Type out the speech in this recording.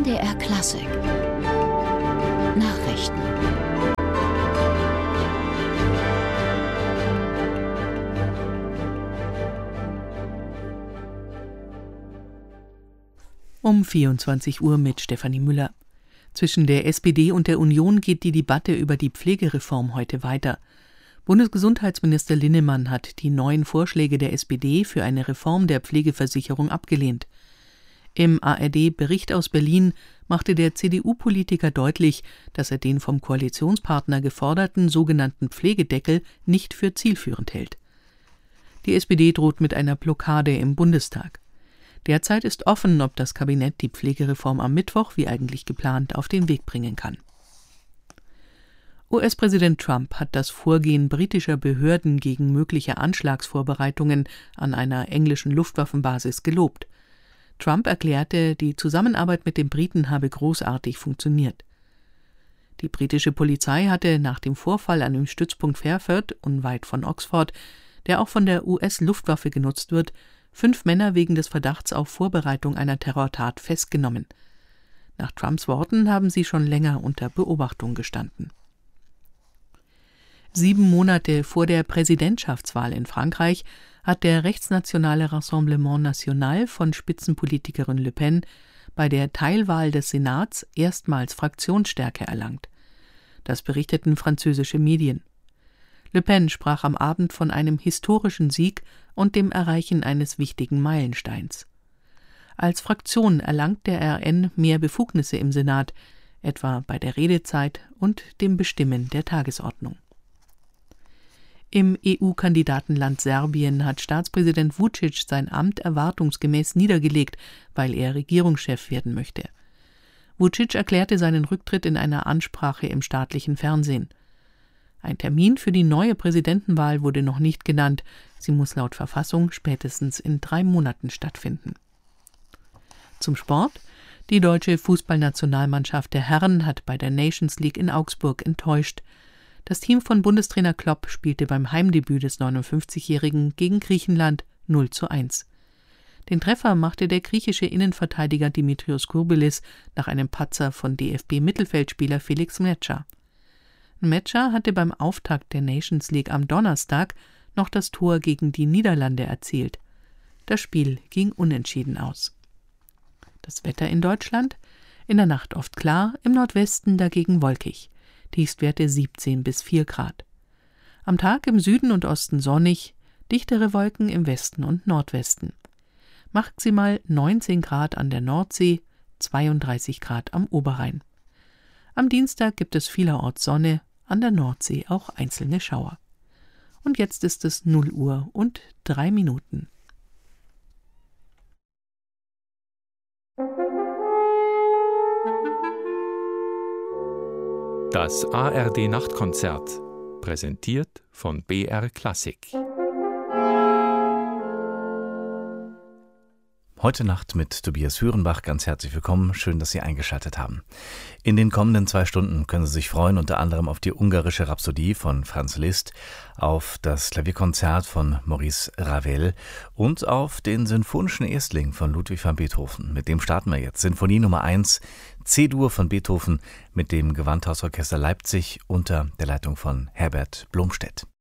NDR Klassik Nachrichten. Um 24 Uhr mit Stefanie Müller. Zwischen der SPD und der Union geht die Debatte über die Pflegereform heute weiter. Bundesgesundheitsminister Linnemann hat die neuen Vorschläge der SPD für eine Reform der Pflegeversicherung abgelehnt. Im ARD-Bericht aus Berlin machte der CDU-Politiker deutlich, dass er den vom Koalitionspartner geforderten sogenannten Pflegedeckel nicht für zielführend hält. Die SPD droht mit einer Blockade im Bundestag. Derzeit ist offen, ob das Kabinett die Pflegereform am Mittwoch, wie eigentlich geplant, auf den Weg bringen kann. US-Präsident Trump hat das Vorgehen britischer Behörden gegen mögliche Anschlagsvorbereitungen an einer englischen Luftwaffenbasis gelobt. Trump erklärte, die Zusammenarbeit mit den Briten habe großartig funktioniert. Die britische Polizei hatte nach dem Vorfall an dem Stützpunkt Fairford, unweit von Oxford, der auch von der US-Luftwaffe genutzt wird, 5 Männer wegen des Verdachts auf Vorbereitung einer Terrortat festgenommen. Nach Trumps Worten haben sie schon länger unter Beobachtung gestanden. 7 Monate vor der Präsidentschaftswahl in Frankreich hat der rechtsnationale Rassemblement National von Spitzenpolitikerin Le Pen bei der Teilwahl des Senats erstmals Fraktionsstärke erlangt. Das berichteten französische Medien. Le Pen sprach am Abend von einem historischen Sieg und dem Erreichen eines wichtigen Meilensteins. Als Fraktion erlangt der RN mehr Befugnisse im Senat, etwa bei der Redezeit und dem Bestimmen der Tagesordnung. Im EU-Kandidatenland Serbien hat Staatspräsident Vučić sein Amt erwartungsgemäß niedergelegt, weil er Regierungschef werden möchte. Vučić erklärte seinen Rücktritt in einer Ansprache im staatlichen Fernsehen. Ein Termin für die neue Präsidentenwahl wurde noch nicht genannt. Sie muss laut Verfassung spätestens in 3 Monaten stattfinden. Zum Sport. Die deutsche Fußballnationalmannschaft der Herren hat bei der Nations League in Augsburg enttäuscht. Das Team von Bundestrainer Klopp spielte beim Heimdebüt des 59-Jährigen gegen Griechenland 0:1. Den Treffer machte der griechische Innenverteidiger Dimitrios Kourbelis nach einem Patzer von DFB-Mittelfeldspieler Felix Metscher. Metscher hatte beim Auftakt der Nations League am Donnerstag noch das Tor gegen die Niederlande erzielt. Das Spiel ging unentschieden aus. Das Wetter in Deutschland? In der Nacht oft klar, im Nordwesten dagegen wolkig. Tiefstwerte 17 bis 4 Grad. Am Tag im Süden und Osten sonnig, dichtere Wolken im Westen und Nordwesten. Maximal 19 Grad an der Nordsee, 32 Grad am Oberrhein. Am Dienstag gibt es vielerorts Sonne, an der Nordsee auch einzelne Schauer. Und jetzt ist es 0 Uhr und 3 Minuten. Das ARD-Nachtkonzert, präsentiert von BR Klassik. Heute Nacht mit Tobias Hürenbach. Ganz herzlich willkommen. Schön, dass Sie eingeschaltet haben. In den kommenden 2 Stunden können Sie sich freuen, unter anderem auf die ungarische Rhapsodie von Franz Liszt, auf das Klavierkonzert von Maurice Ravel und auf den Sinfonischen Erstling von Ludwig van Beethoven. Mit dem starten wir jetzt. Sinfonie Nummer 1, C-Dur von Beethoven mit dem Gewandhausorchester Leipzig unter der Leitung von Herbert Blomstedt.